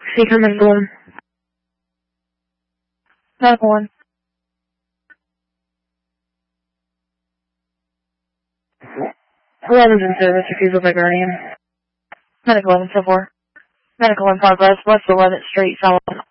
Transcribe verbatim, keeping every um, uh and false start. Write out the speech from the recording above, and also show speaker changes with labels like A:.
A: Seeker Medical one. Medical one. eleven's in service, refusal by Guardian. Medical eleven, so four. Medical in progress, west eleventh Street, south